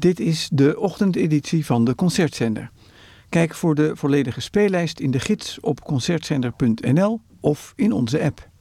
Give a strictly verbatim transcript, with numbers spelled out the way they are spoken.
Dit is de ochtendeditie van de Concertzender. Kijk voor de volledige speellijst in de gids op concertzender punt n l of in onze app.